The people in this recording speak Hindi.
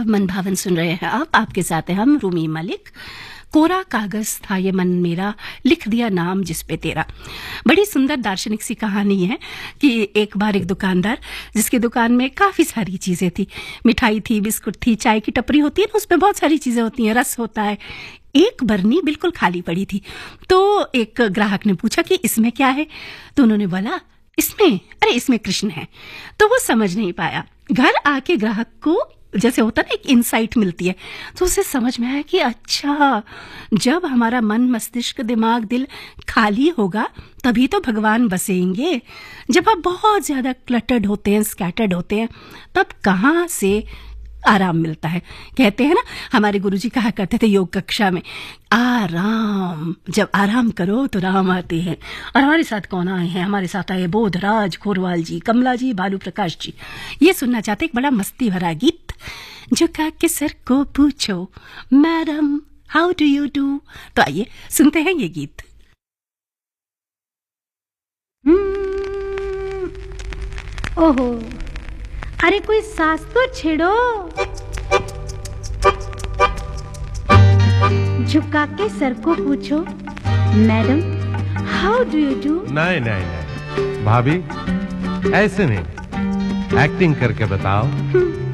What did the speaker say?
मनभावन सुन रहे हैं आप, आपके साथ हैं हम रूमी मलिक। कोरा कागज था ये मन मेरा, लिख दिया नाम जिस पे तेरा। बड़ी सुंदर दार्शनिक सी कहानी है कि एक बार एक दुकानदार, जिसकी दुकान में काफी सारी चीजें थी, मिठाई थी, बिस्कुट थी, चाय की टपरी होती है ना, उसमें बहुत सारी चीजें होती हैं, रस होता है। एक बरनी बिल्कुल खाली पड़ी थी। तो एक ग्राहक ने पूछा कि इसमें क्या है, तो उन्होंने बोला इसमें कृष्ण है। तो वो समझ नहीं पाया। घर आके ग्राहक को जैसे होता ना एक इंसाइट मिलती है, तो उसे समझ में आया कि अच्छा, जब हमारा मन, मस्तिष्क, दिमाग, दिल खाली होगा तभी तो भगवान बसेंगे। जब आप बहुत ज्यादा क्लटर्ड होते हैं, स्कैटर्ड होते हैं, तब कहाँ से आराम मिलता है। कहते हैं ना, हमारे गुरुजी कहा करते थे योग कक्षा में, आराम, जब आराम करो तो राम आते हैं। और हमारे साथ कौन आए हैं? हमारे साथ आए बोधराज खोरवाल जी, कमला जी, बालू प्रकाश जी। ये सुनना चाहते एक बड़ा मस्ती भरा गीत, झुका के सर को पूछो madam how do you do. तो आइए सुनते हैं ये गीत। ओहो, अरे कोई सांस तो छेड़ो। झुका के सर को पूछो madam how do you do. नहीं नहीं भाभी, ऐसे नहीं, एक्टिंग करके बताओ।